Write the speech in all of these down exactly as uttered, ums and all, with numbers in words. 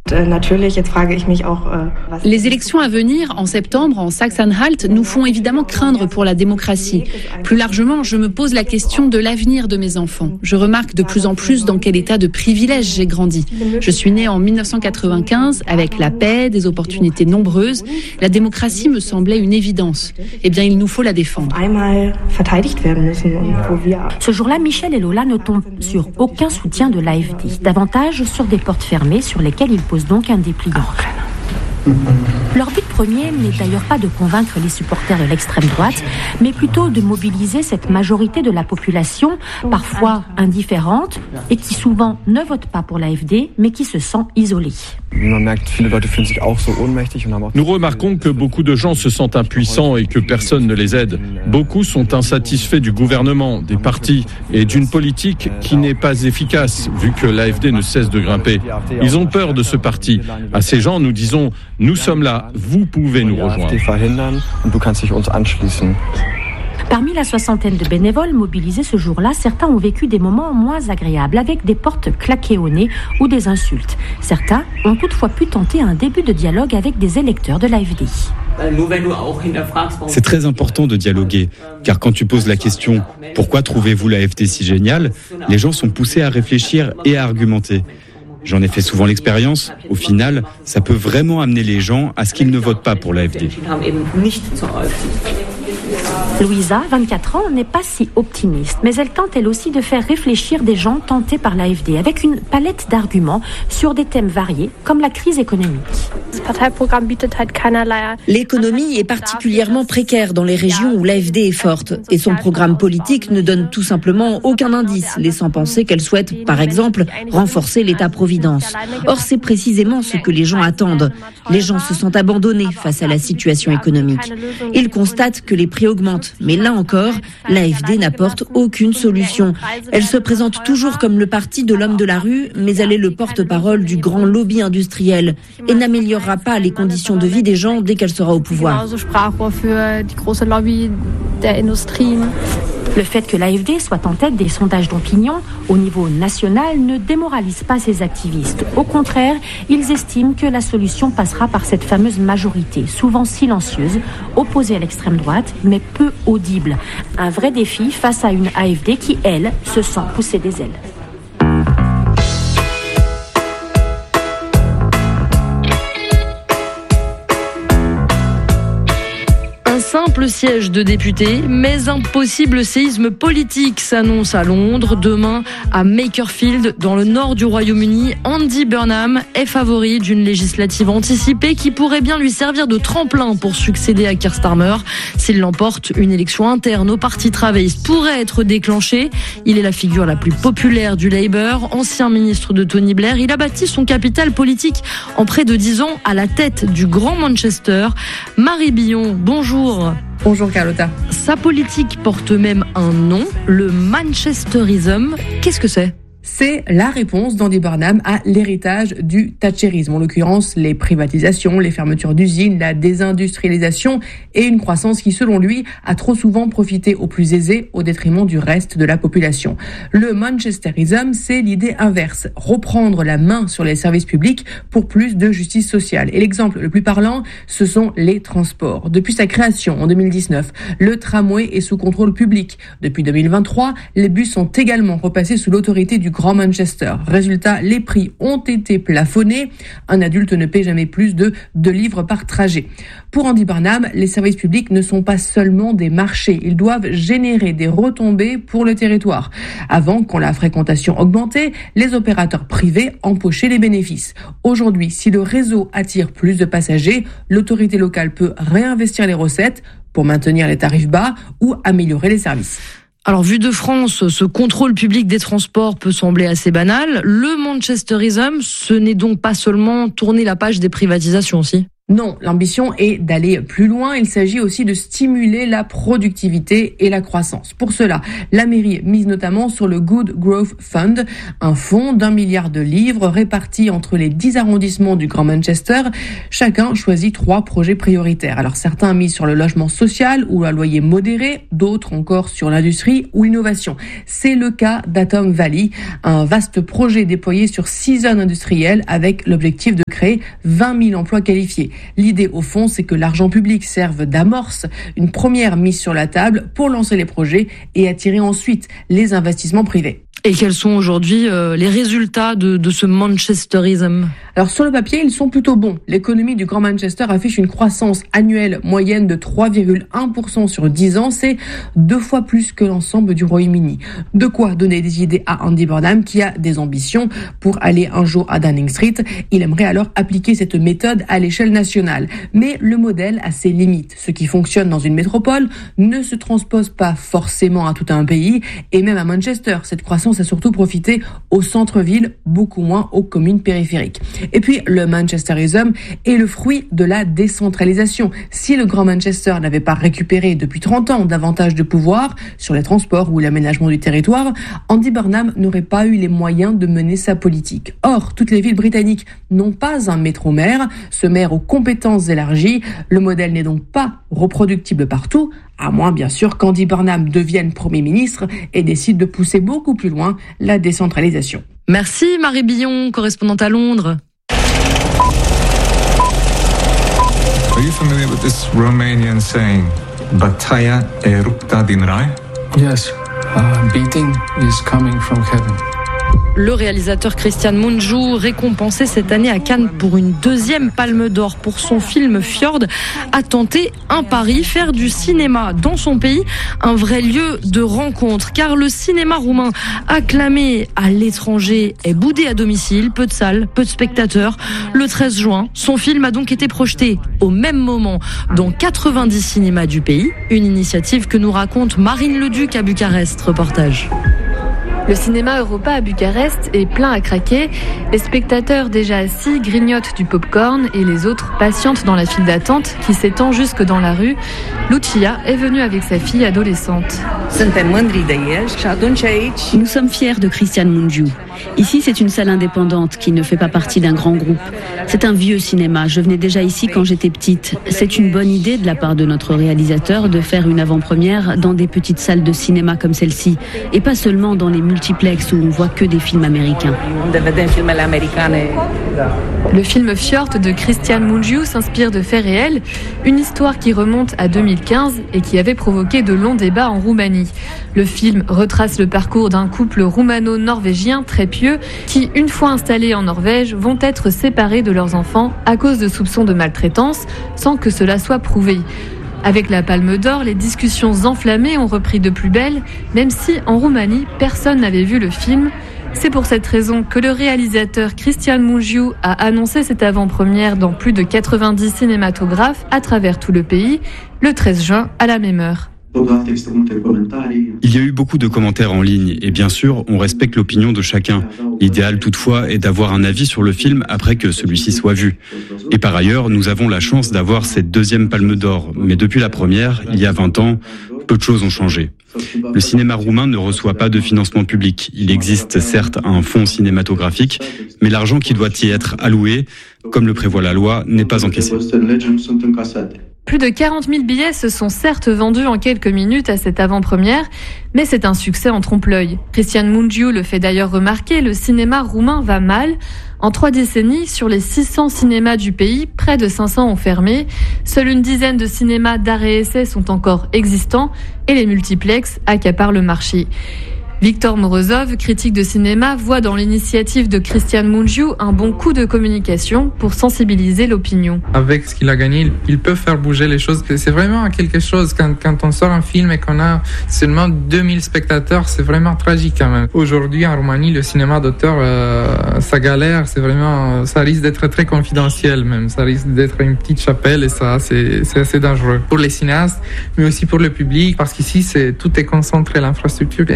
Les élections à venir, en septembre, en Saxe-Anhalt, nous font évidemment craindre pour la démocratie. Plus largement, je me pose la question de l'avenir de mes enfants. Je remarque de plus en plus dans quel état de privilège j'ai grandi. Je suis née en dix-neuf cent quatre-vingt-quinze, avec la paix, des opportunités nombreuses. La démocratie me semblait une évidence. Eh bien, il nous faut la défendre. Ce jour-là, Michel et Lola ne tombent sur aucun soutien de l'A F D. Davantage sur des portes fermées sur lesquelles ils posent donc un dépliant. Leur but premier n'est d'ailleurs pas de convaincre les supporters de l'extrême droite, mais plutôt de mobiliser cette majorité de la population, parfois indifférente, et qui souvent ne vote pas pour l'A F D, mais qui se sent isolée. Nous remarquons que beaucoup de gens se sentent impuissants et que personne ne les aide. Beaucoup sont insatisfaits du gouvernement, des partis et d'une politique qui n'est pas efficace, vu que l'A F D ne cesse de grimper. Ils ont peur de ce parti. À ces gens, nous disons, nous sommes là, vous pouvez nous rejoindre. Parmi la soixantaine de bénévoles mobilisés ce jour-là, certains ont vécu des moments moins agréables avec des portes claquées au nez ou des insultes. Certains ont toutefois pu tenter un début de dialogue avec des électeurs de l'A F D. C'est très important de dialoguer, car quand tu poses la question « Pourquoi trouvez-vous l'A F D si géniale ?», les gens sont poussés à réfléchir et à argumenter. J'en ai fait souvent l'expérience. Au final, ça peut vraiment amener les gens à ce qu'ils ne votent pas pour l'A F D. Louisa, vingt-quatre ans, n'est pas si optimiste, mais elle tente elle aussi de faire réfléchir des gens tentés par l'A F D avec une palette d'arguments sur des thèmes variés comme la crise économique. L'économie est particulièrement précaire dans les régions où l'A F D est forte et son programme politique ne donne tout simplement aucun indice, laissant penser qu'elle souhaite, par exemple, renforcer l'État-providence. Or, c'est précisément ce que les gens attendent. Les gens se sentent abandonnés face à la situation économique. Ils constatent que les prix augmentent, mais là encore, l'A F D n'apporte aucune solution. Elle se présente toujours comme le parti de l'homme de la rue, mais elle est le porte-parole du grand lobby industriel et n'améliorera pas les conditions de vie des gens dès qu'elle sera au pouvoir. Le fait que l'A F D soit en tête des sondages d'opinion au niveau national ne démoralise pas ces activistes. Au contraire, ils estiment que la solution passera par cette fameuse majorité, souvent silencieuse, opposée à l'extrême droite, mais peu audible. Un vrai défi face à une A F D qui, elle, se sent pousser des ailes. Simple siège de député, mais un possible séisme politique s'annonce à Londres. Demain, à Makerfield, dans le nord du Royaume-Uni, Andy Burnham est favori d'une législative anticipée qui pourrait bien lui servir de tremplin pour succéder à Keir Starmer. S'il l'emporte, une élection interne au parti travailliste pourrait être déclenchée. Il est la figure la plus populaire du Labour, ancien ministre de Tony Blair. Il a bâti son capital politique en près de dix ans à la tête du Grand Manchester. Marie Billon, bonjour. Bonjour Carlotta. Sa politique porte même un nom, le Manchesterism. Qu'est-ce que c'est ? C'est la réponse d'Andy Burnham à l'héritage du thatcherisme. En l'occurrence, les privatisations, les fermetures d'usines, la désindustrialisation et une croissance qui, selon lui, a trop souvent profité aux plus aisés au détriment du reste de la population. Le Manchesterism, c'est l'idée inverse, reprendre la main sur les services publics pour plus de justice sociale. Et l'exemple le plus parlant, ce sont les transports. Depuis sa création en deux mille dix-neuf, le tramway est sous contrôle public. Depuis deux mille vingt-trois, les bus sont également repassés sous l'autorité du Grand Manchester. Résultat, les prix ont été plafonnés. Un adulte ne paie jamais plus de deux livres par trajet. Pour Andy Burnham, les services publics ne sont pas seulement des marchés. Ils doivent générer des retombées pour le territoire. Avant, quand la fréquentation augmentait, les opérateurs privés empochaient les bénéfices. Aujourd'hui, si le réseau attire plus de passagers, l'autorité locale peut réinvestir les recettes pour maintenir les tarifs bas ou améliorer les services. Alors, vu de France, ce contrôle public des transports peut sembler assez banal. Le Manchesterism, ce n'est donc pas seulement tourner la page des privatisations, si ? Non, l'ambition est d'aller plus loin. Il s'agit aussi de stimuler la productivité et la croissance. Pour cela, la mairie mise notamment sur le Good Growth Fund, un fonds d'un milliard de livres répartis entre les dix arrondissements du Grand Manchester. Chacun choisit trois projets prioritaires. Alors certains mis sur le logement social ou un loyer modéré, d'autres encore sur l'industrie ou l'innovation. C'est le cas d'Atom Valley, un vaste projet déployé sur six zones industrielles avec l'objectif de créer vingt mille emplois qualifiés. L'idée, au fond, c'est que l'argent public serve d'amorce, une première mise sur la table pour lancer les projets et attirer ensuite les investissements privés. Et quels sont aujourd'hui euh, les résultats de, de ce manchesterisme ? Alors sur le papier, ils sont plutôt bons. L'économie du Grand Manchester affiche une croissance annuelle moyenne de trois virgule un pour cent sur dix ans. C'est deux fois plus que l'ensemble du Royaume-Uni. De quoi donner des idées à Andy Burnham qui a des ambitions pour aller un jour à Downing Street. Il aimerait alors appliquer cette méthode à l'échelle nationale. Mais le modèle a ses limites. Ce qui fonctionne dans une métropole ne se transpose pas forcément à tout un pays. Et même à Manchester, cette croissance a surtout profité au centre-ville, beaucoup moins aux communes périphériques. Et puis, le manchesterisme est le fruit de la décentralisation. Si le Grand Manchester n'avait pas récupéré depuis trente ans davantage de pouvoir sur les transports ou l'aménagement du territoire, Andy Burnham n'aurait pas eu les moyens de mener sa politique. Or, toutes les villes britanniques n'ont pas un métro-maire, ce maire aux compétences élargies. Le modèle n'est donc pas reproductible partout, à moins bien sûr qu'Andy Burnham devienne Premier ministre et décide de pousser beaucoup plus loin la décentralisation. Merci Marie Billon, correspondante à Londres. Are you familiar with this Romanian saying, Bătaia e rupta din rai? Yes, uh, beating is coming from heaven. Le réalisateur Cristian Mungiu, récompensé cette année à Cannes pour une deuxième Palme d'Or pour son film Fjord, a tenté un pari, faire du cinéma dans son pays un vrai lieu de rencontre. Car le cinéma roumain, acclamé à l'étranger, est boudé à domicile, peu de salles, peu de spectateurs. Le treize juin, son film a donc été projeté au même moment dans quatre-vingt-dix cinémas du pays. Une initiative que nous raconte Marine Leduc à Bucarest. Reportage. Le cinéma Europa à Bucarest est plein à craquer. Les spectateurs déjà assis grignotent du popcorn et les autres patientent dans la file d'attente qui s'étend jusque dans la rue. Lucia est venue avec sa fille adolescente. Nous sommes fiers de Cristian Mungiu. Ici, c'est une salle indépendante qui ne fait pas partie d'un grand groupe. C'est un vieux cinéma. Je venais déjà ici quand j'étais petite. C'est une bonne idée de la part de notre réalisateur de faire une avant-première dans des petites salles de cinéma comme celle-ci. Et pas seulement dans les multiplex où on voit que des films américains. Le film Fjord de Cristian Mungiu s'inspire de faits réels, une histoire qui remonte à deux mille quinze et qui avait provoqué de longs débats en Roumanie. Le film retrace le parcours d'un couple roumano-norvégien très pieux qui, une fois installés en Norvège, vont être séparés de leurs enfants à cause de soupçons de maltraitance, sans que cela soit prouvé. Avec la Palme d'Or, les discussions enflammées ont repris de plus belle, même si en Roumanie, personne n'avait vu le film. C'est pour cette raison que le réalisateur Cristian Mungiu a annoncé cette avant-première dans plus de quatre-vingt-dix cinématographes à travers tout le pays, le treize juin à la même heure. Il y a eu beaucoup de commentaires en ligne et bien sûr, on respecte l'opinion de chacun. L'idéal toutefois est d'avoir un avis sur le film après que celui-ci soit vu. Et par ailleurs, nous avons la chance d'avoir cette deuxième Palme d'Or. Mais depuis la première, il y a vingt ans, peu de choses ont changé. Le cinéma roumain ne reçoit pas de financement public. Il existe certes un fonds cinématographique, mais l'argent qui doit y être alloué, comme le prévoit la loi, n'est pas encaissé. Plus de quarante mille billets se sont certes vendus en quelques minutes à cette avant-première, mais c'est un succès en trompe-l'œil. Cristian Mungiu le fait d'ailleurs remarquer, le cinéma roumain va mal. En trois décennies, sur les six cents cinémas du pays, près de cinq cents ont fermé. Seule une dizaine de cinémas d'art et essai sont encore existants et les multiplex accaparent le marché. Victor Morozov, critique de cinéma, voit dans l'initiative de Cristian Mungiu un bon coup de communication pour sensibiliser l'opinion. Avec ce qu'il a gagné, il peut faire bouger les choses. C'est vraiment quelque chose, quand, quand on sort un film et qu'on a seulement deux mille spectateurs, c'est vraiment tragique quand même. Aujourd'hui, en Roumanie, le cinéma d'auteur, euh, ça galère, c'est vraiment, ça risque d'être très confidentiel même. Ça risque d'être une petite chapelle et ça, c'est, c'est assez dangereux. Pour les cinéastes, mais aussi pour le public, parce qu'ici, c'est, tout est concentré, l'infrastructure est très concentrée.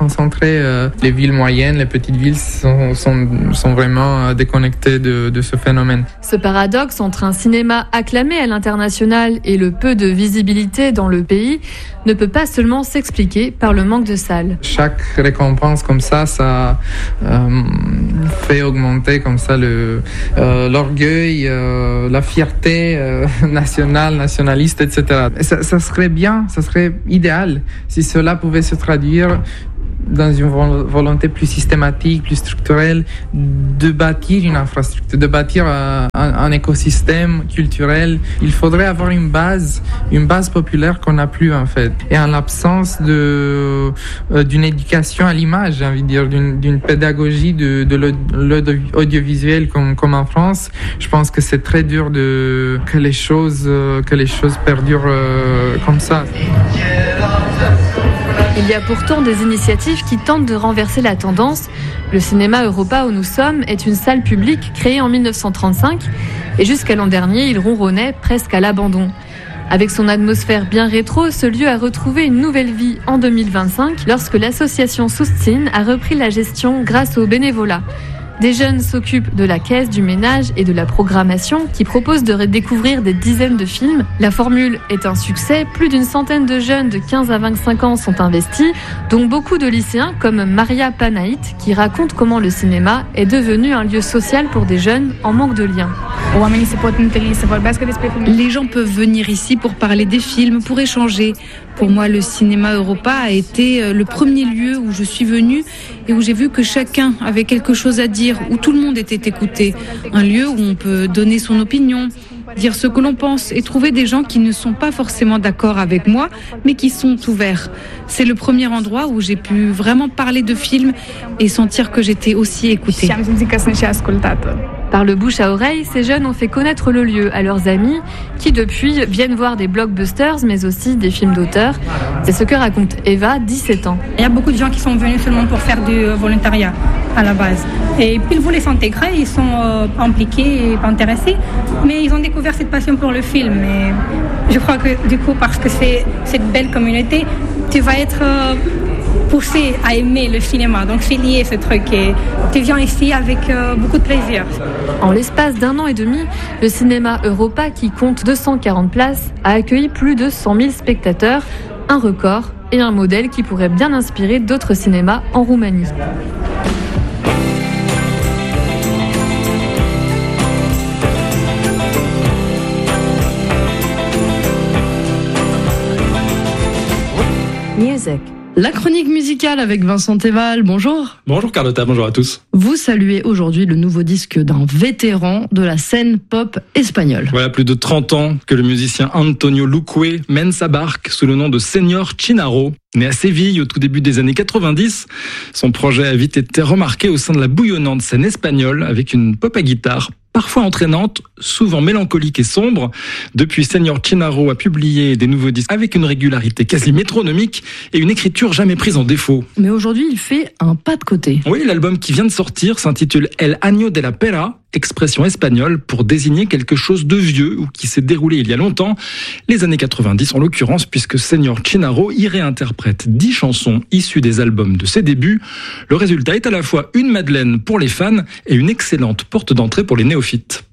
concentré. Euh, les villes moyennes, les petites villes sont, sont, sont vraiment déconnectées de, de ce phénomène. Ce paradoxe entre un cinéma acclamé à l'international et le peu de visibilité dans le pays ne peut pas seulement s'expliquer par le manque de salles. Chaque récompense comme ça, ça euh, fait augmenter comme ça le, euh, l'orgueil, euh, la fierté euh, nationale, nationaliste, et cetera. Et ça, ça serait bien, ça serait idéal si cela pouvait se traduire dans une volonté plus systématique, plus structurelle, de bâtir une infrastructure, de bâtir un, un, un écosystème culturel. Il faudrait avoir une base, une base populaire qu'on n'a plus en fait. Et en l'absence de euh, d'une éducation à l'image, j'ai envie de dire, d'une, d'une pédagogie de, de l'audiovisuel comme, comme en France, je pense que c'est très dur de que les choses euh, que les choses perdurent euh, comme ça. Il y a pourtant des initiatives qui tentent de renverser la tendance. Le cinéma Europa où nous sommes est une salle publique créée en dix-neuf cent trente-cinq et jusqu'à l'an dernier, il ronronnait presque à l'abandon. Avec son atmosphère bien rétro, ce lieu a retrouvé une nouvelle vie en deux mille vingt-cinq lorsque l'association Susțin a repris la gestion grâce au bénévolat. Des jeunes s'occupent de la caisse, du ménage et de la programmation qui proposent de redécouvrir des dizaines de films. La formule est un succès. Plus d'une centaine de jeunes de quinze à vingt-cinq ans sont investis, dont beaucoup de lycéens comme Maria Panaït qui raconte comment le cinéma est devenu un lieu social pour des jeunes en manque de liens. Les gens peuvent venir ici pour parler des films, pour échanger. Pour moi, le cinéma Europa a été le premier lieu où je suis venue et où j'ai vu que chacun avait quelque chose à dire, où tout le monde était écouté. Un lieu où on peut donner son opinion, dire ce que l'on pense et trouver des gens qui ne sont pas forcément d'accord avec moi, mais qui sont ouverts. C'est le premier endroit où j'ai pu vraiment parler de films et sentir que j'étais aussi écoutée. Par le bouche à oreille, ces jeunes ont fait connaître le lieu à leurs amis qui depuis viennent voir des blockbusters mais aussi des films d'auteur. C'est ce que raconte Eva, dix-sept ans. Il y a beaucoup de gens qui sont venus seulement pour faire du volontariat à la base. Et puis ils voulaient s'intégrer, ils sont euh, impliqués et intéressés, mais ils ont découvert cette passion pour le film. Et je crois que du coup, parce que c'est cette belle communauté, tu vas être euh, poussé à aimer le cinéma. Donc c'est lié ce truc et tu viens ici avec euh, beaucoup de plaisir. En l'espace d'un an et demi, le cinéma Europa, qui compte deux cent quarante places, a accueilli plus de cent mille spectateurs, un record et un modèle qui pourrait bien inspirer d'autres cinémas en Roumanie. Music. La chronique musicale avec Vincent Théval, bonjour. Bonjour Carlotta, bonjour à tous. Vous saluez aujourd'hui le nouveau disque d'un vétéran de la scène pop espagnole. Voilà plus de trente ans que le musicien Antonio Luque mène sa barque sous le nom de Señor Chinarro. Né à Séville au tout début des années quatre-vingt-dix, son projet a vite été remarqué au sein de la bouillonnante scène espagnole avec une pop à guitare parfois entraînante, souvent mélancolique et sombre. Depuis, Señor Chinarro a publié des nouveaux disques avec une régularité quasi métronomique et une écriture jamais prise en défaut. Mais aujourd'hui, il fait un pas de côté. Oui, l'album qui vient de sortir s'intitule El Año de la Pera, expression espagnole pour désigner quelque chose de vieux ou qui s'est déroulé il y a longtemps, les années quatre-vingt-dix en l'occurrence, puisque Señor Chinarro y réinterprète dix chansons issues des albums de ses débuts. Le résultat est à la fois une madeleine pour les fans et une excellente porte d'entrée pour les néophytes.